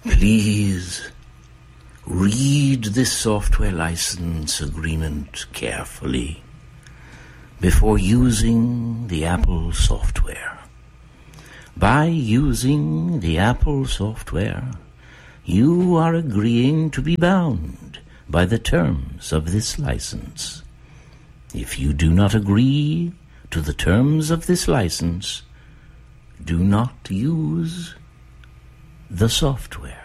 Please read this software license agreement carefully before using the Apple software. By using the Apple software, you are agreeing to be bound by the terms of this license. If you do not agree to the terms of this license, do not use the software.